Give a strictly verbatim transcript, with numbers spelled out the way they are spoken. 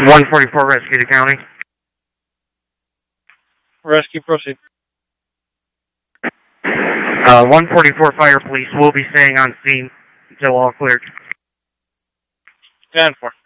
one forty-four, rescue to county. Rescue, proceed. Uh, one forty-four Fire Police will be staying on scene until all cleared. ten four.